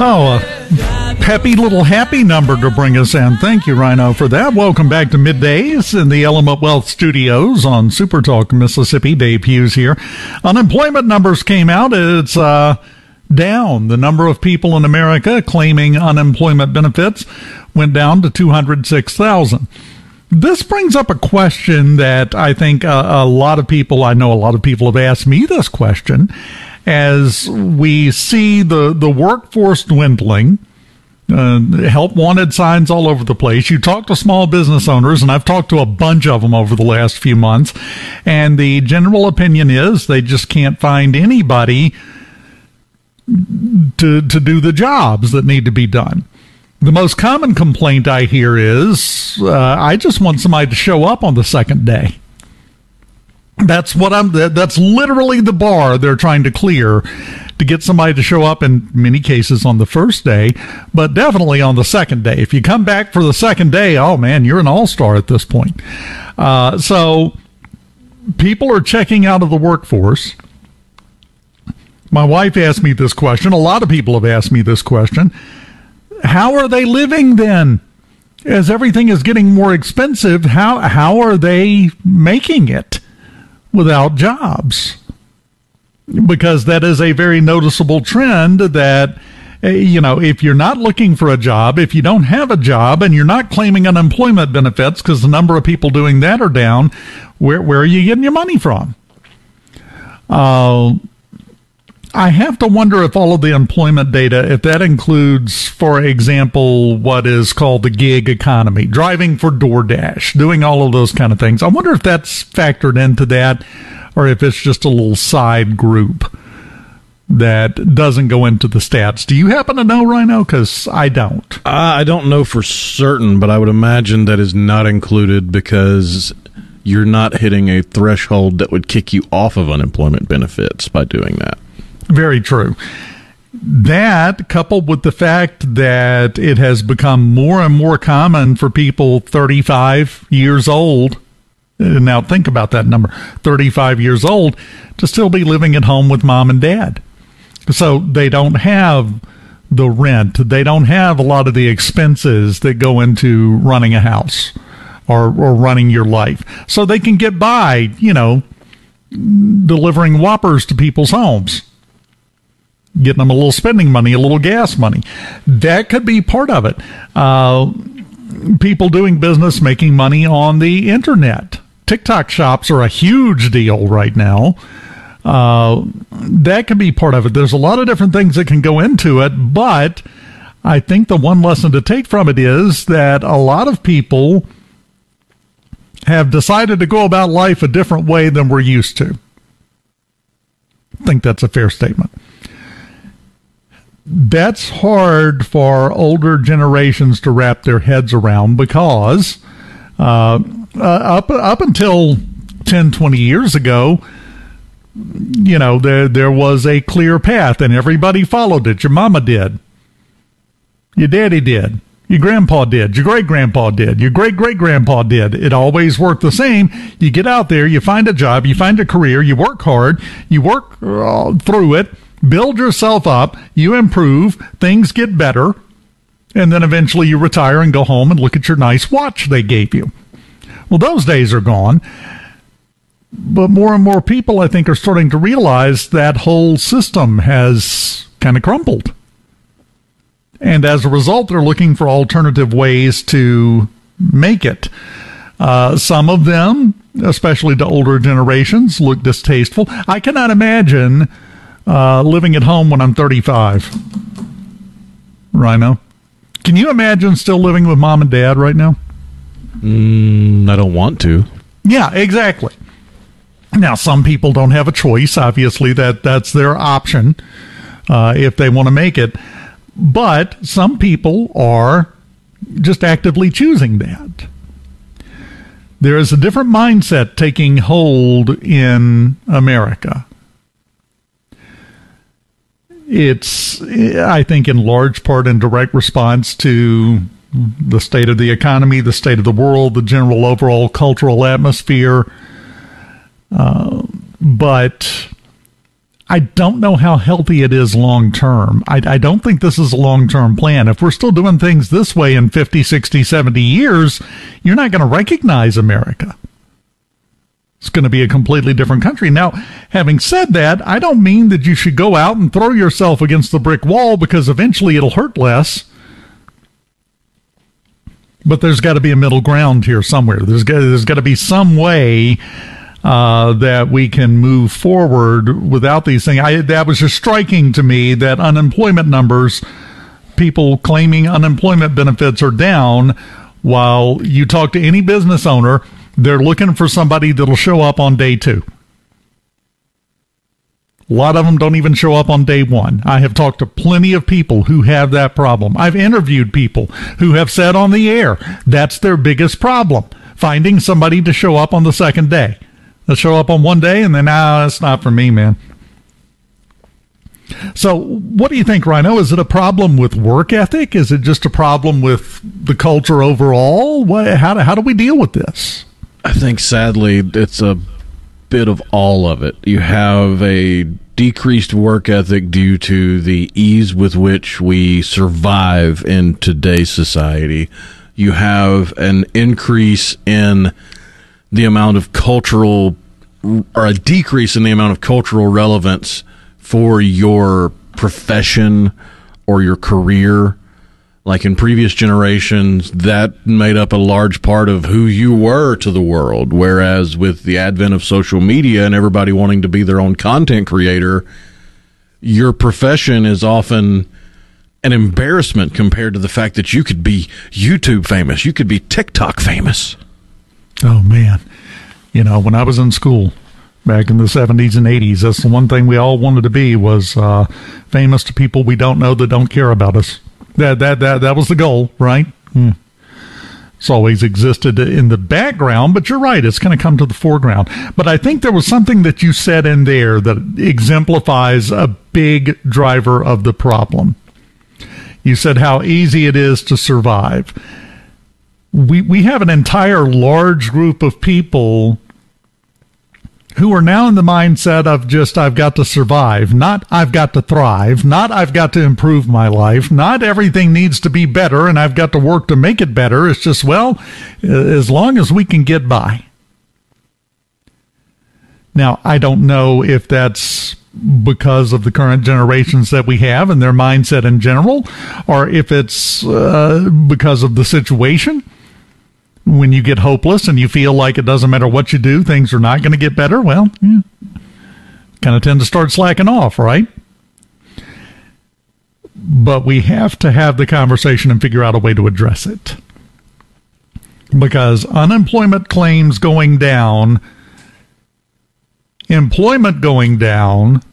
Oh, a peppy little happy number to bring us in. Thank you, Rhino, for that. Welcome back to Middays in the Element Wealth Studios on Super Talk Mississippi. Dave Hughes here. Unemployment numbers came out. It's down. The number of people in America claiming unemployment benefits went down to 206,000. This brings up a question that I think a lot of people have asked me this question. As we see the workforce dwindling, help wanted signs all over the place. You talk to small business owners, and I've talked to a bunch of them over the last few months, and the general opinion is they just can't find anybody to do the jobs that need to be done. The most common complaint I hear is, I just want somebody to show up on the second day. That's literally the bar they're trying to clear, to get somebody to show up, in many cases on the first day, but definitely on the second day. If you come back for the second day, oh man, you're an all-star at this point. So people are checking out of the workforce. My wife asked me this question. A lot of people have asked me this question. How are they living then? As everything is getting more expensive, how are they making it without jobs? Because that is a very noticeable trend that, if you're not looking for a job, if you don't have a job and you're not claiming unemployment benefits because the number of people doing that are down, where are you getting your money from? I have to wonder if all of the employment data, if that includes, for example, what is called the gig economy, driving for DoorDash, doing all of those kind of things. I wonder if that's factored into that, or if it's just a little side group that doesn't go into the stats. Do you happen to know, Rhino? Because I don't. I don't know for certain, but I would imagine that is not included because you're not hitting a threshold that would kick you off of unemployment benefits by doing that. Very true. That, coupled with the fact that it has become more and more common for people 35 years old, now think about that number, 35 years old, to still be living at home with mom and dad. So they don't have the rent. They don't have a lot of the expenses that go into running a house or running your life. So they can get by, delivering Whoppers to people's homes, getting them a little spending money, a little gas money. That could be part of it. People doing business, making money on the internet. TikTok shops are a huge deal right now. That could be part of it. There's a lot of different things that can go into it, but I think the one lesson to take from it is that a lot of people have decided to go about life a different way than we're used to. I think that's a fair statement. That's hard for older generations to wrap their heads around because up until 10, 20 years ago, there was a clear path and everybody followed it. Your mama did. Your daddy did. Your grandpa did. Your great-grandpa did. Your great-great-grandpa did. It always worked the same. You get out there, you find a job, you find a career, you work hard, you work through it, build yourself up, you improve, things get better, and then eventually you retire and go home and look at your nice watch they gave you. Well, those days are gone, but more and more people, I think, are starting to realize that whole system has kind of crumbled. And as a result, they're looking for alternative ways to make it. Some of them, especially to older generations, look distasteful. I cannot imagine living at home when I'm 35. Rhino, can you imagine still living with mom and dad right now? I don't want to. Yeah, exactly. Now, some people don't have a choice. Obviously, that's their option if they want to make it. But some people are just actively choosing that. There is a different mindset taking hold in America. It's, I think, in large part in direct response to the state of the economy, the state of the world, the general overall cultural atmosphere. But I don't know how healthy it is long term. I don't think this is a long-term plan. If we're still doing things this way in 50, 60, 70 years, you're not going to recognize America. It's going to be a completely different country. Now, having said that, I don't mean that you should go out and throw yourself against the brick wall, because eventually it'll hurt less. But there's got to be a middle ground here somewhere. There's got to be some way that we can move forward without these things. That was just striking to me, that unemployment numbers, people claiming unemployment benefits are down, while you talk to any business owner, they're looking for somebody that'll show up on day 2. A lot of them don't even show up on day 1. I have talked to plenty of people who have that problem. I've interviewed people who have said on the air that's their biggest problem, finding somebody to show up on the second day. They'll show up on one day and then, that's not for me, man. So what do you think, Rhino? Is it a problem with work ethic? Is it just a problem with the culture overall? How do we deal with this? I think, sadly, it's a bit of all of it. You have a decreased work ethic due to the ease with which we survive in today's society. You have an increase in the amount of cultural, or a decrease in the amount of cultural relevance for your profession or your career. Like in previous generations, that made up a large part of who you were to the world. Whereas with the advent of social media and everybody wanting to be their own content creator, your profession is often an embarrassment compared to the fact that you could be YouTube famous. You could be TikTok famous. Oh, man. You know, when I was in school back in the 70s and 80s, that's the one thing we all wanted to be, was famous to people we don't know that don't care about us. That was the goal, right? It's always existed in the background, but you're right, it's going to come to the foreground. But I think there was something that you said in there that exemplifies a big driver of the problem. You said how easy it is to survive. We have an entire large group of people who are now in the mindset of just, I've got to survive, not I've got to thrive, not I've got to improve my life, not everything needs to be better and I've got to work to make it better. It's just, well, as long as we can get by. Now, I don't know if that's because of the current generations that we have and their mindset in general, or if it's because of the situation. When you get hopeless and you feel like it doesn't matter what you do, things are not going to get better, well, kind of tend to start slacking off, right? But we have to have the conversation and figure out a way to address it. Because unemployment claims going down, employment going down,